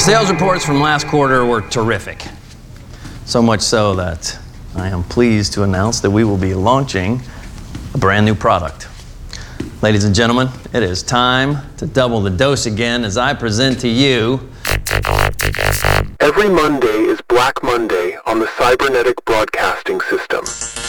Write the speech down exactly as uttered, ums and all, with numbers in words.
Sales reports from last quarter were terrific. So much so that I am pleased to announce that we will be launching a brand new product. Ladies and gentlemen, it is time to double the dose again as I present to you... Every Monday is Black Monday on the Cybernetic Broadcasting System.